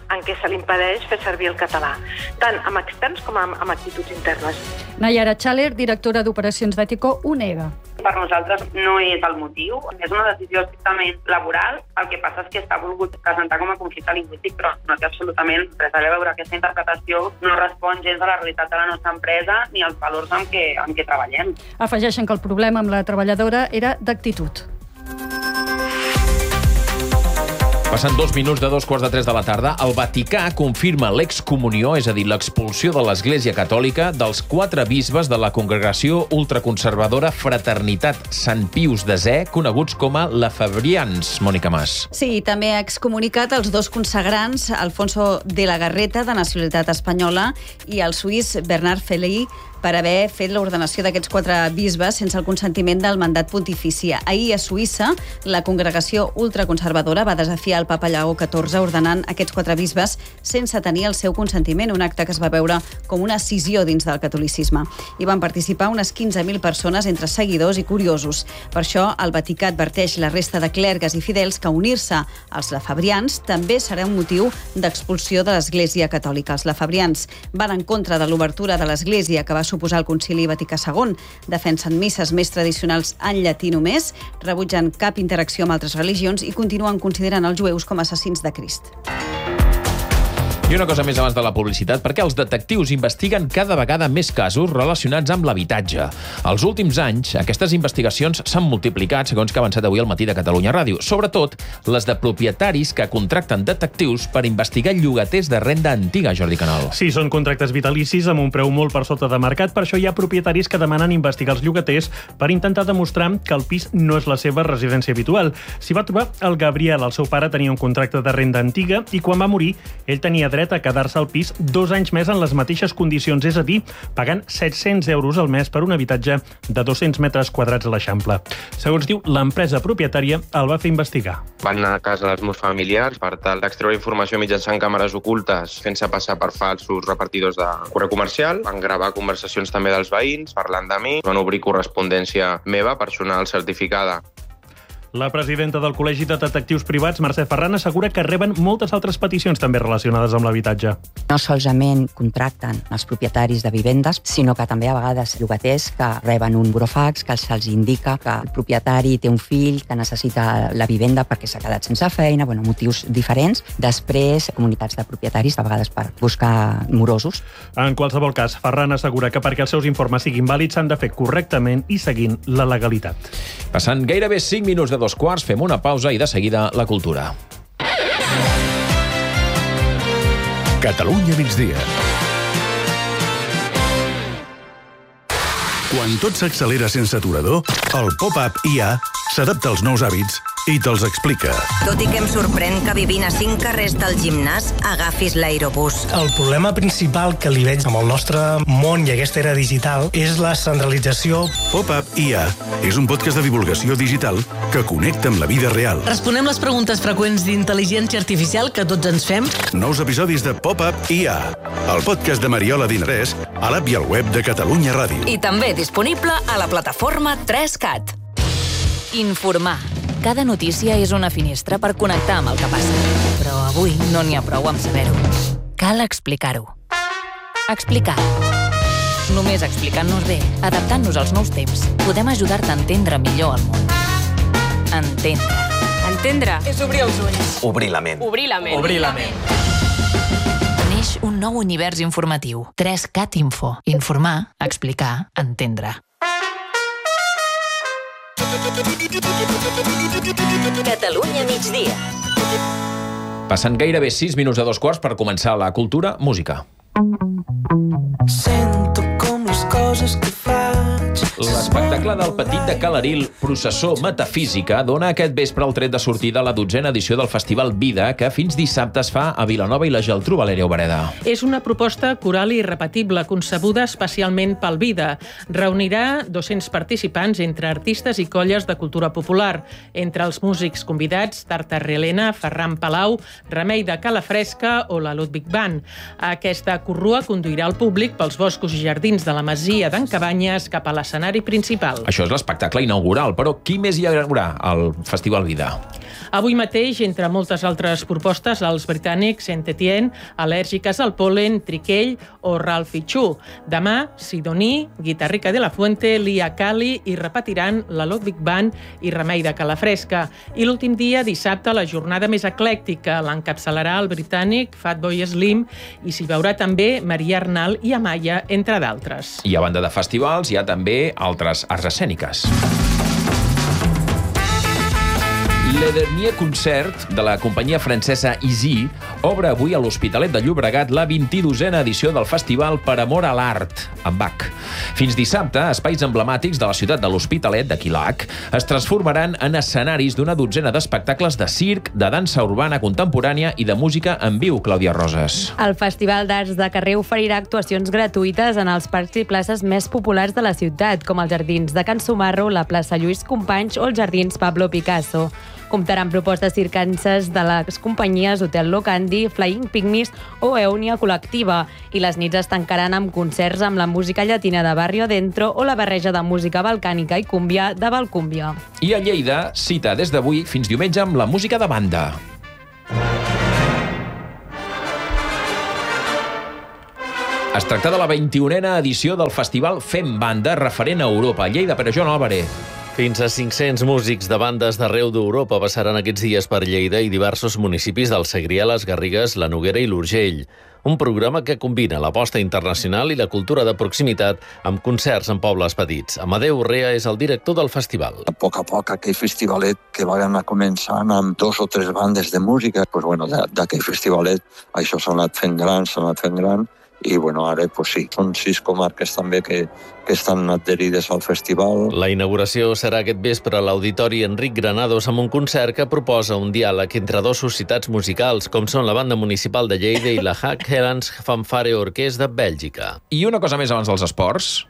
en què se li impedeix fer servir el català, tant amb externs com amb actituds internes. Nayara Chaler, directora d'Operacions d'Ètico, ho nega. Per nosaltres no és el motiu, és una decisió estrictament laboral, el que passa és que està volgut presentar com a conflicte lingüístic, però no té absolutament res a veure. Aquesta interpretació no respon gens a la realitat de la nostra empresa ni als valors amb què treballem. Afegeixen que el problema amb la treballadora era d'actitud. Passant 2 minuts de 2:45 de la tarda, el Vaticà confirma l'excomunió, és a dir, l'expulsió de l'Església Catòlica dels 4 bisbes de la congregació ultraconservadora Fraternitat Sant Pius X, coneguts com a Lefebvrians. Mònica Mas. Sí, també ha excomunicat els 2 consagrants, Alfonso de la Garreta, de nacionalitat espanyola, i el suís Bernard Feley, per haver fet l'ordenació d'aquests 4 bisbes sense el consentiment del mandat pontifici. Ahir a Suïssa, la congregació ultraconservadora va desafiar el papa Lleó XIV ordenant aquests 4 bisbes sense tenir el seu consentiment, un acte que es va veure com una escissió dins del catolicisme. Hi van participar unes 15.000 persones entre seguidors i curiosos. Per això, el Vaticà adverteix la resta de clergues i fidels que unir-se als lefebvrians també serà un motiu d'expulsió de l'Església Catòlica. Els lefebvrians van en contra de l'obertura de l'Església que va suposar el Concili Vaticà II. Defensen misses més tradicionals en llatí només, rebutgen cap interacció amb altres religions i continuen considerant els jueus com a assassins de Crist. I una cosa més abans de la publicitat, perquè els detectius investiguen cada vegada més casos relacionats amb l'habitatge. Els últims anys, aquestes investigacions s'han multiplicat, segons que ha avançat avui al Matí de Catalunya Ràdio. Sobretot, les de propietaris que contracten detectius per investigar llogaters de renda antiga, Jordi Canal. Sí, són contractes vitalicis amb un preu molt per sota de mercat. Per això hi ha propietaris que demanen investigar els llogaters per intentar demostrar que el pis no és la seva residència habitual. S'hi va trobar el Gabriel. El seu pare tenia un contracte de renda antiga i quan va morir, ell tenia dret a quedar-se al pis 2 anys més en les mateixes condicions, és a dir, pagant 700 euros al mes per un habitatge de 200 metres quadrats a l'Eixample. Segons diu, l'empresa propietària el va fer investigar. Van anar a casa dels meus familiars per tal d'extreure informació mitjançant càmeres ocultes, fent-se passar per falsos repartidors de correu comercial. Van gravar conversacions també dels veïns, parlant de mi. Van obrir correspondència meva, personal certificada. La presidenta del Col·legi de Detectius Privats, Mercè Ferran, assegura que reben moltes altres peticions també relacionades amb l'habitatge. No solament contracten els propietaris de vivendes, sinó que també a vegades llogaters que reben un burofax que se'ls indica que el propietari té un fill que necessita la vivenda perquè s'ha quedat sense feina, motius diferents. Després, comunitats de propietaris, a vegades per buscar morosos. En qualsevol cas, Ferran assegura que perquè els seus informes siguin vàlids s'han de fer correctament i seguint la legalitat. Passant gairebé 5 minuts de 2:15, fem una pausa i de seguida la cultura. Catalunya migdia. Quan tot s'accelera sense aturador, el pop-up IA s'adapta als nous hàbits i te'ls explica. Tot i que em sorprèn que vivint a 5 carrers del gimnàs agafis l'aerobús. El problema principal que li veig amb el nostre món i aquesta era digital és la centralització. Pop-up IA és un podcast de divulgació digital que connecta amb la vida real. Responem les preguntes freqüents d'intel·ligència artificial que tots ens fem. Nous episodis de Pop-up IA, el podcast de Mariola Dinarès, a l'app i al web de Catalunya Ràdio. I també disponible a la plataforma 3CAT. Informar. Cada notícia és una finestra per connectar amb el que passa. Però avui no n'hi ha prou amb saber-ho. Cal explicar-ho. Explicar. Només explicant-nos bé, adaptant-nos als nous temps, podem ajudar-te a entendre millor el món. Entendre. Entendre és obrir els ulls. Obrir la ment. Obrir la ment. Obrir la ment. Neix un nou univers informatiu. 3CAT Info. Informar, explicar, entendre. Catalunya migdia. Passant gairebé 6 minuts de 2:15 per començar la cultura, música. Sento com les coses que faig. L'espectacle del Petit de Calaril, Processó Metafísica, dona aquest vespre el tret de sortida a la 12a edició del Festival Vida, que fins dissabte es fa a Vilanova i la Geltrú. Valèria Obereda. És una proposta coral i irrepetible, concebuda especialment pel Vida. Reunirà 200 participants entre artistes i colles de cultura popular. Entre els músics convidats, Tarta Relena, Ferran Palau, Remei de Calafresca o la Ludwig Band. Aquesta corrua conduirà el públic pels boscos i jardins de la masia d'en Cabanyes cap a l'escenari principal. total. Això és l'espectacle inaugural, però qui més hi haurà al Festival Vida? Avui mateix, entre moltes altres propostes, els britànics Saint-Étienne, Al·lèrgiques al pol·len, Triquell o Ralph Fichu. Demà, Sidoní, Guitarrica de la Fuente, Lia Cali i repetiran la Ludwig Band i Remei de Calafresca. I l'últim dia, dissabte, la jornada més eclèctica l'encapçalarà el britànic Fatboy Slim i s'hi veurà també Maria Arnal i Amaya, entre d'altres. I a banda de festivals, hi ha també altres arts escèniques. Le Dernier Concert de la companyia francesa Easy obre avui a l'Hospitalet de Llobregat la 22a edició del Festival Per Amor a l'Art, amb Bach. Fins dissabte, espais emblemàtics de la ciutat de l'Hospitalet, de Quilac, es transformaran en escenaris d'una dotzena d'espectacles de circ, de dansa urbana contemporània i de música en viu, Clàudia Roses. El Festival d'Arts de Carrer oferirà actuacions gratuïtes en els parcs i places més populars de la ciutat, com els jardins de Can Sumarro, la plaça Lluís Companys o els jardins Pablo Picasso. Comptarà amb propostes circenses de les companyies Hotel Locandi, Flying Pygmies o Eonia Col·lectiva, i les nits es tancaran amb concerts amb la música llatina de Barrio Adentro o la barreja de música balcànica i cúmbia de Valcúmbia. I a Lleida, cita des d'avui fins diumenge amb la música de banda. Es tracta de la 21a edició del festival Fem Banda, referent a Europa. A Lleida, per Joan Álvarez. Fins a 500 músics de bandes d'arreu d'Europa passaran aquests dies per Lleida i diversos municipis del Segrià, les Garrigues, la Noguera i l'Urgell. Un programa que combina l'aposta internacional i la cultura de proximitat amb concerts en pobles petits. Amadeu Urrea és el director del festival. A poc aquell festivalet que va anar començant amb 2 o 3 bandes de música, d'aquell festivalet això s'ha anat fent gran, i ara sí, són 6 comarques també que estan adherides al festival. La inauguració serà aquest vespre a l'Auditori Enric Granados amb un concert que proposa un diàleg entre 2 societats musicals, com són la Banda Municipal de Lleida i la Hack Helens Fanfare Orquestra de Bèlgica. I una cosa més abans dels esports.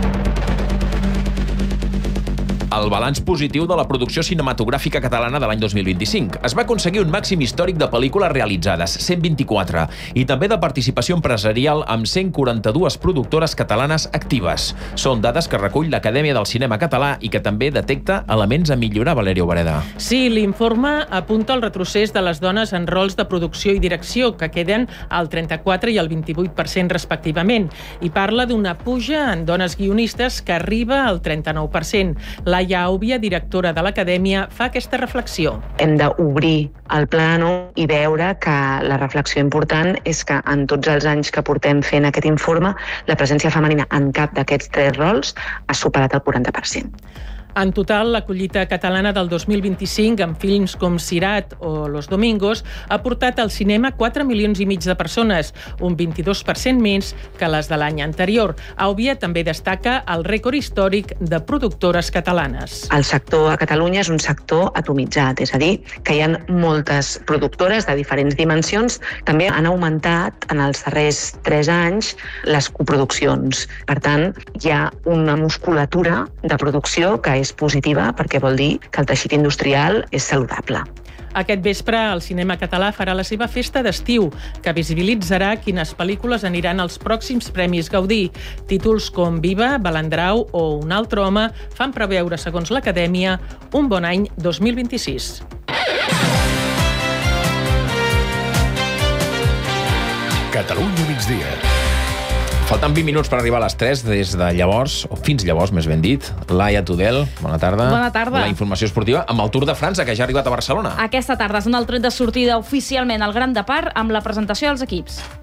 El balanç positiu de la producció cinematogràfica catalana de l'any 2025. Es va aconseguir un màxim històric de pel·lícules realitzades, 124, i també de participació empresarial amb 142 productores catalanes actives. Són dades que recull l'Acadèmia del Cinema Català i que també detecta elements a millorar, Valeria Obreda. Sí, l'informe apunta el retrocés de les dones en rols de producció i direcció, que queden al 34 i al 28% respectivament, i parla d'una puja en dones guionistes que arriba al 39%. Laia Àubia, directora de l'Acadèmia, fa aquesta reflexió. Hem d'obrir el plano i veure que la reflexió important és que en tots els anys que portem fent aquest informe, la presència femenina en cap d'aquests 3 rols ha superat el 40%. En total, la collita catalana del 2025, amb films com Sirat o Los Domingos, ha portat al cinema 4,5 milions de persones, un 22% menys que les de l'any anterior. Àubia també destaca el rècord històric de productores catalanes. El sector a Catalunya és un sector atomitzat, és a dir, que hi ha moltes productores de diferents dimensions. També han augmentat en els darrers 3 anys les coproduccions. Per tant, hi ha una musculatura de producció que és positiva perquè vol dir que el teixit industrial és saludable. Aquest vespre, el cinema català farà la seva festa d'estiu, que visibilitzarà quines pel·lícules aniran als pròxims Premis Gaudí. Títols com Viva, Balandrau o Un altre home fan preveure, segons l'Acadèmia, un bon any 2026. Catalunya migdia. Falten 20 minuts per arribar a les 3, des de llavors, o fins llavors, més ben dit. Laia Tudel, bona tarda. Bona tarda. La informació esportiva amb el Tour de França, que ja ha arribat a Barcelona. Aquesta tarda és un altre de sortida oficialment al Gran Depart amb la presentació dels equips.